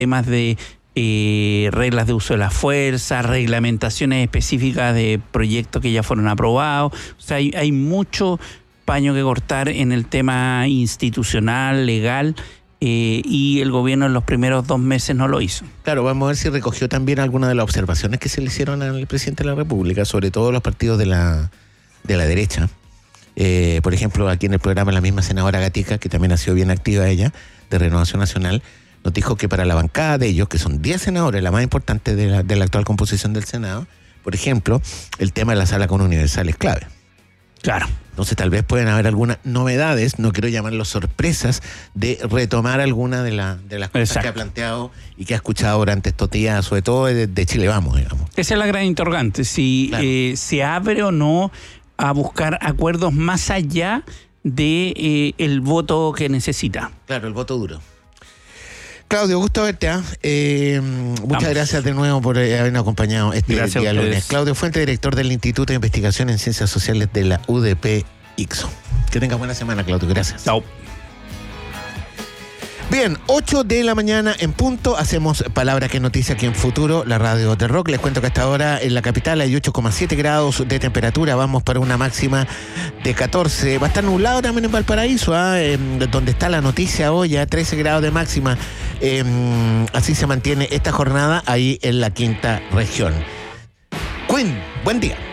temas de reglas de uso de la fuerza, reglamentaciones específicas de proyectos que ya fueron aprobados. O sea, hay mucho paño que cortar en el tema institucional, legal, y el gobierno en los primeros 2 meses no lo hizo. Claro, vamos a ver si recogió también algunas de las observaciones que se le hicieron al presidente de la República, sobre todo los partidos de la derecha. Por ejemplo, aquí en el programa la misma senadora Gatica, que también ha sido bien activa ella, de Renovación Nacional, nos dijo que para la bancada de ellos, que son 10 senadores, la más importante de la actual composición del Senado, por ejemplo, el tema de la sala con universal es clave. Claro. Entonces tal vez pueden haber algunas novedades, no quiero llamarlo sorpresas, de retomar alguna de las cosas Exacto. que ha planteado y que ha escuchado durante estos días, sobre todo de Chile Vamos, digamos. Esa es la gran interrogante, si Claro. se abre o no a buscar acuerdos más allá de el voto que necesita. Claro, el voto duro. Claudio, gusto verte. Muchas gracias de nuevo por habernos acompañado este Gracias día a ustedes. lunes. Claudio Fuente, director del Instituto de Investigación en Ciencias Sociales de la UDP ICSO. Que tengas buena semana, Claudio. Gracias. Chao. Bien, 8 de la mañana en punto. Hacemos Palabra que Noticia aquí en Futuro, la radio de Rock. Les cuento que hasta ahora en la capital hay 8,7 grados de temperatura. Vamos para una máxima de 14. Va a estar nublado también en Valparaíso, donde está la noticia hoy, a 13 grados de máxima. Así se mantiene esta jornada ahí en la quinta región. Queen, buen día.